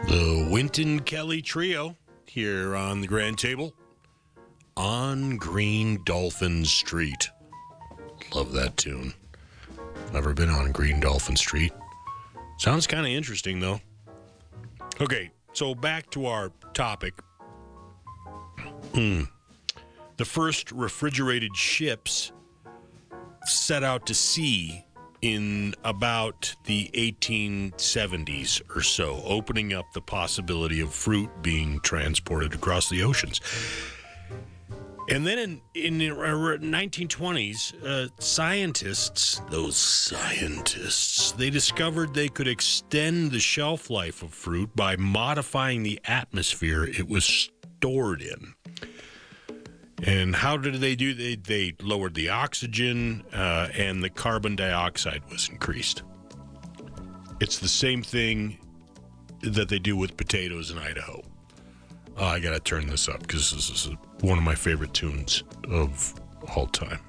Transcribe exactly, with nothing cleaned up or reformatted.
The Wynton Kelly Trio here on the Grand Table on Green Dolphin Street. Love that tune. Never been on Green Dolphin Street. Sounds kind of interesting, though. Okay, so back to our topic. Hmm. The first refrigerated ships set out to sea in about the eighteen seventies or so, opening up the possibility of fruit being transported across the oceans. And then in, in the nineteen twenties, uh, scientists, those scientists, they discovered they could extend the shelf life of fruit by modifying the atmosphere it was stored in. And how did they do? They they lowered the oxygen, uh, and the carbon dioxide was increased. It's the same thing that they do with potatoes in Idaho. Uh, I got to turn this up because this is one of my favorite tunes of all time.